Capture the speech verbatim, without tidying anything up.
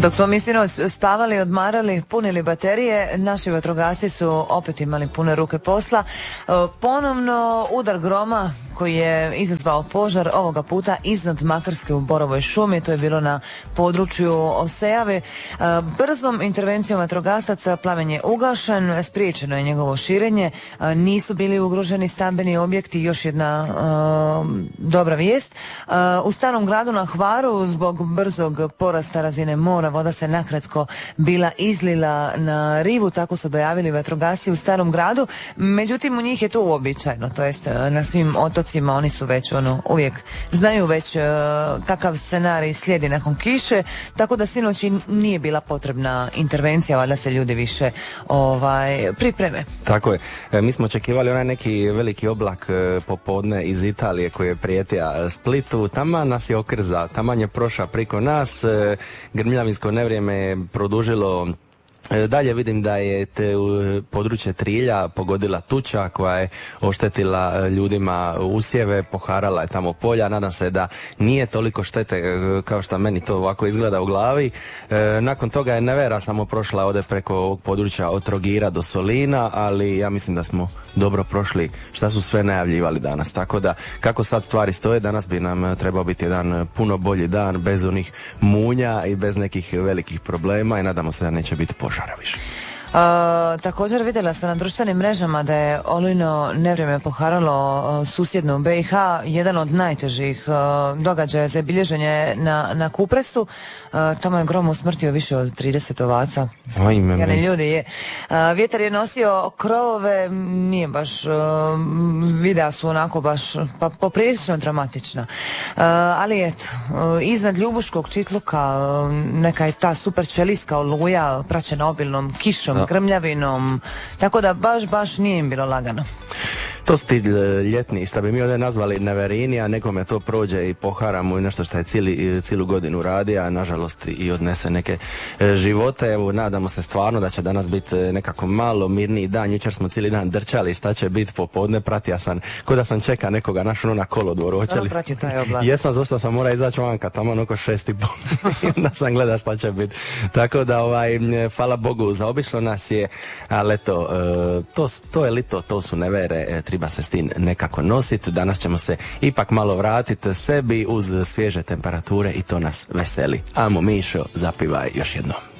Dok smo mi sinoć spavali, odmarali, punili baterije, naši vatrogasci su opet imali pune ruke posla. Ponovno udar groma koji je izazvao požar, ovoga puta iznad Makarske u Borovoj šumi, to je bilo na području Osejave. Brzom intervencijom vatrogasaca plamen je ugašen, spriječeno je njegovo širenje, nisu bili ugroženi stambeni objekti. Još jedna uh, dobra vijest. Uh, u Starom gradu na Hvaru zbog brzog porasta razine mora voda se nakratko bila izlila na rivu, tako su dojavili vatrogasci u Starom gradu. Međutim, u njih je to uobičajeno, to jest na svim otocima oni su već ono uvijek znaju već uh, kakav scenarij slijedi nakon kiše, tako da sinoć nije bila potrebna intervencija, valjda se ljudi više ovaj pripreme. Tako je. E, mi smo očekivali onaj neki veliki oblak e, popodne iz Italije koji je prijetija Splitu. Taman nas je okrzao, taman je prošao priko nas. E, grmljavinsko nevrijeme je produžilo. Dalje vidim da je te područje Trilja pogodila tuča koja je oštetila ljudima usjeve, poharala je tamo polja. Nadam se da nije toliko štete kao što meni to ovako izgleda u glavi. E, nakon toga je nevera samo prošla ovdje preko ovog područja od Trogira do Solina, ali ja mislim da smo dobro prošli šta su sve najavljivali danas. Tako da kako sad stvari stoje, danas bi nam trebao biti jedan puno bolji dan bez onih munja i bez nekih velikih problema i nadamo se da neće biti požara više. Uh, također vidjela sam na društvenim mrežama da je olujno nevrijeme poharalo uh, susjednu B i H, jedan od najtežih uh, događaja za bilježenje na, na Kuprestu. Uh, tamo je grom usmrtio više od trideset ovaca. Ajme, ljudi je. Uh, vjetar je nosio krovove, nije baš, uh, videa su onako baš pa, poprilično dramatična. Uh, ali eto, uh, iznad Ljubuškog Čitluka uh, neka je ta super čeliska oluja praćena obilnom kišom, grmljavinom, tako da baš, baš nije im bilo lagano. To su ti ljetni, što bi mi ovdje nazvali neverini, a nekome to prođe i pohara mu i nešto što je cijeli, cijelu godinu radi, a nažalost i odnese neke e, živote. Evo, nadamo se stvarno da će danas biti nekako malo mirniji dan. Jučer smo cijeli dan drčali šta će biti popodne, pratio sam, ko da sam čeka nekoga našao na kolodvoru. Stvarno pratio taj oblak. Jesam, zašto sam mora izaći vanka, tamo oko šest i pol, da sam gleda šta će biti. Tako da, ovaj, hvala Bogu, zaobišlo nas je, ali eto, e, to, to je lito, to su nevere, e, treba se s tim nekako nositi. Danas ćemo se ipak malo vratiti sebi uz svježe temperature i to nas veseli. Amo Mišo, zapivaj još jednom.